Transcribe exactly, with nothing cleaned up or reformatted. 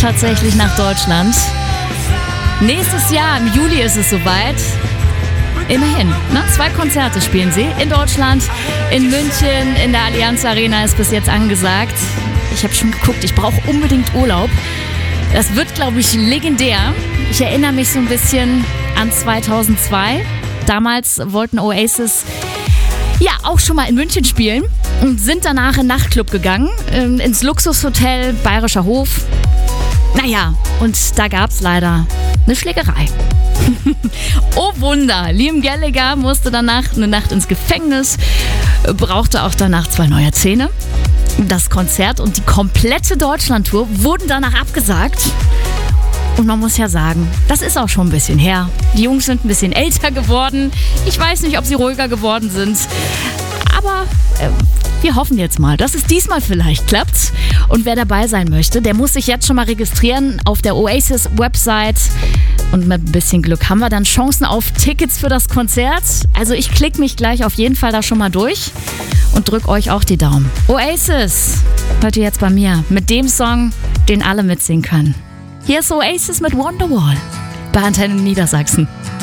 tatsächlich nach Deutschland. Nächstes Jahr, im Juli ist es soweit. Immerhin, ne? Zwei Konzerte spielen sie in Deutschland, in München, in der Allianz Arena ist bis jetzt angesagt. Ich habe schon geguckt, ich brauche unbedingt Urlaub. Das wird, glaube ich, legendär. Ich erinnere mich so ein bisschen an zweitausendzwei. Damals wollten Oasis ja auch schon mal in München spielen und sind danach in den Nachtclub gegangen, ins Luxushotel Bayerischer Hof. Naja, und da gab es leider eine Schlägerei. Oh Wunder, Liam Gallagher musste danach eine Nacht ins Gefängnis, brauchte auch danach zwei neue Zähne. Das Konzert und die komplette Deutschlandtour wurden danach abgesagt. Und man muss ja sagen, das ist auch schon ein bisschen her. Die Jungs sind ein bisschen älter geworden. Ich weiß nicht, ob sie ruhiger geworden sind. Aber äh, wir hoffen jetzt mal, dass es diesmal vielleicht klappt. Und wer dabei sein möchte, der muss sich jetzt schon mal registrieren auf der Oasis-Website. Und mit ein bisschen Glück haben wir dann Chancen auf Tickets für das Konzert. Also ich klicke mich gleich auf jeden Fall da schon mal durch und drück euch auch die Daumen. Oasis hört ihr jetzt bei mir mit dem Song, den alle mitsingen können. Hier ist Oasis mit Wonderwall bei Antenne Niedersachsen.